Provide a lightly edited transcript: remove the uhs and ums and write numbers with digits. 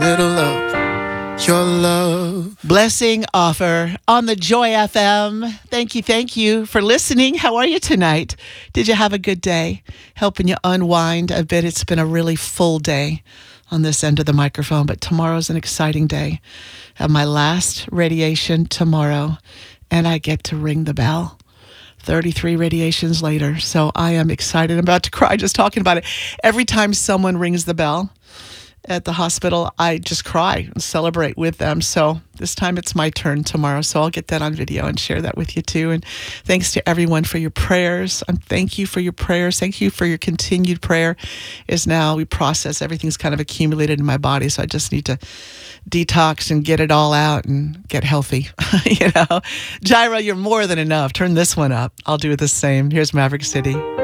middle of your love. Blessing offer on the Joy FM. Thank you for listening. How are you tonight? Did you have a good day? Helping you unwind a bit. It's been a really full day on this end of the microphone, but tomorrow's an exciting day. I have my last radiation tomorrow, and I get to ring the bell 33 radiations later. So I am excited. I'm about to cry just talking about it. Every time someone rings the bell at the hospital, I just cry and celebrate with them. So this time it's my turn tomorrow. So I'll get that on video and share that with you too. And thanks to everyone for your prayers. Thank you for your prayers. Thank you for your continued prayer. Is now we process everything's kind of accumulated in my body. So I just need to detox and get it all out and get healthy. Gyra, you're more than enough. Turn this one up. I'll do the same. Here's Maverick City.